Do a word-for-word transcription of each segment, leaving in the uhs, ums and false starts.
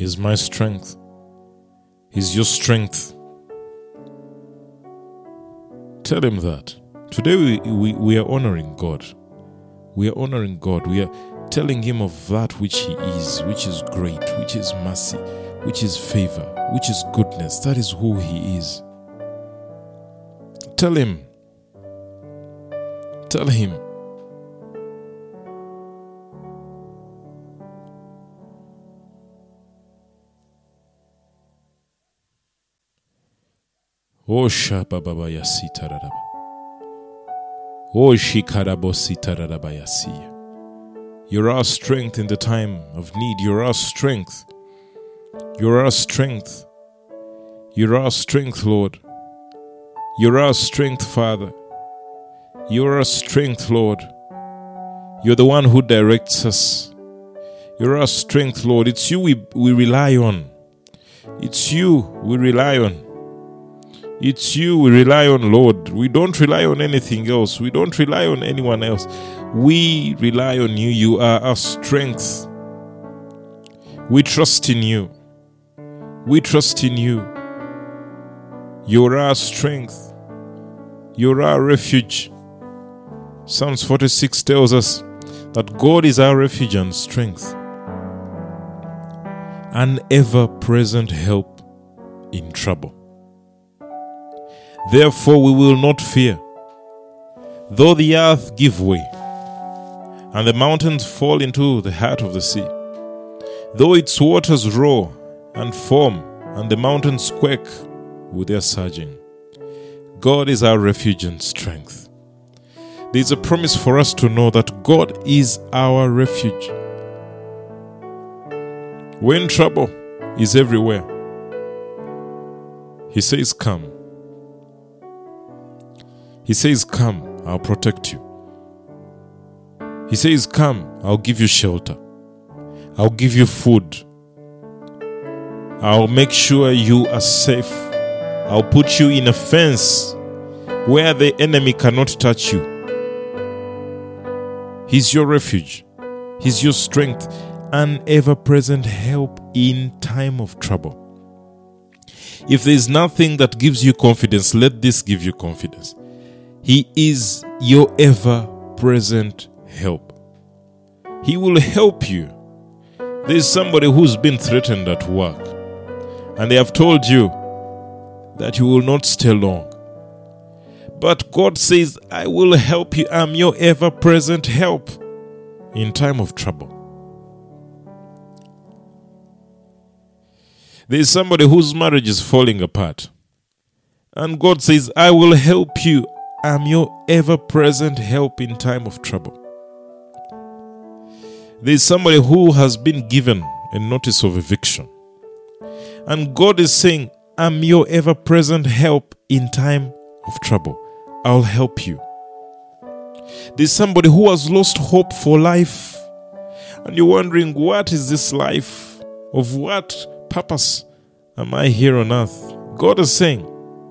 He's my strength. He's your strength. Tell him that. Today we, we, we are honoring God. We are honoring God. We are telling him of that which he is, which is great, which is mercy, which is favor, which is goodness. That is who he is. Tell him. Tell him. Oh Shababa Yasita Radaba. Oh Shikarabosita Radabayasiya. You're our strength in the time of need. You're our strength. You're our strength. You're our strength, Lord. You're our strength, Father. You're our strength, Lord. You're the one who directs us. You're our strength, Lord. It's you we, we rely on. It's you we rely on. It's you we rely on, Lord. We don't rely on anything else. We don't rely on anyone else. We rely on you. You are our strength. We trust in you. We trust in you. You're our strength. You're our refuge. Psalms forty-six tells us that God is our refuge and strength, an ever-present help in trouble. Therefore we will not fear, though the earth give way, and the mountains fall into the heart of the sea, though its waters roar and foam, and the mountains quake with their surging. God is our refuge and strength. There is a promise for us to know that God is our refuge. When trouble is everywhere, He says, come. He says, come, I'll protect you. He says, come, I'll give you shelter. I'll give you food. I'll make sure you are safe. I'll put you in a fence where the enemy cannot touch you. He's your refuge. He's your strength, an ever-present help in time of trouble. If there's nothing that gives you confidence, let this give you confidence. He is your ever-present help. He will help you. There's somebody who's been threatened at work, and they have told you that you will not stay long. But God says, I will help you. I'm your ever-present help in time of trouble. There's somebody whose marriage is falling apart, and God says, I will help you. I'm your ever-present help in time of trouble. There's somebody who has been given a notice of eviction, and God is saying, I'm your ever-present help in time of trouble. I'll help you. There's somebody who has lost hope for life, and you're wondering, what is this life? Of what purpose am I here on earth? God is saying,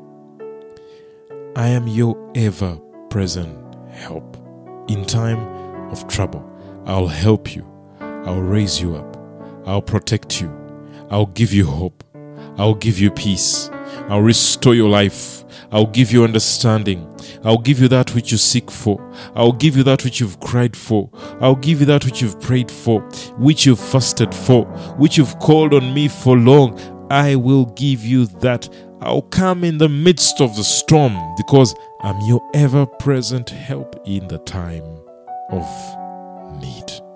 I am your ever-present help in time of trouble. I'll help you. I'll raise you up. I'll protect you. I'll give you hope. I'll give you peace. I'll restore your life. I'll give you understanding. I'll give you that which you seek for. I'll give you that which you've cried for. I'll give you that which you've prayed for, which you've fasted for, which you've called on me for long. I will give you that. I'll come in the midst of the storm because I'm your ever-present help in the time of need.